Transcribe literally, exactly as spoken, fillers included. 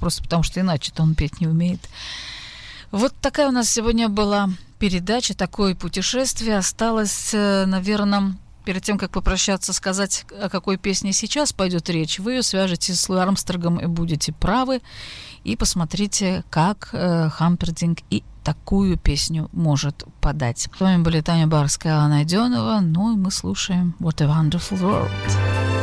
просто потому что иначе-то он петь не умеет. Вот такая у нас сегодня была передача, такое путешествие. Осталось, наверное, перед тем, как попрощаться, сказать, о какой песне сейчас пойдет речь. Вы ее свяжете с Луи Армстронгом и будете правы. И посмотрите, как э, Хампердинк и такую песню может подать. С вами были Таня Барская, Алла Найденова. Ну и мы слушаем What a Wonderful World.